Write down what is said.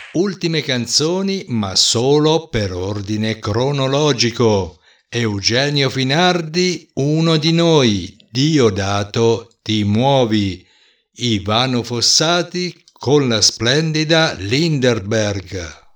Ultime canzoni, ma solo per ordine cronologico. Eugenio Finardi, Uno di noi, Diodato, Ti muovi. Ivano Fossati con la splendida Linderberg.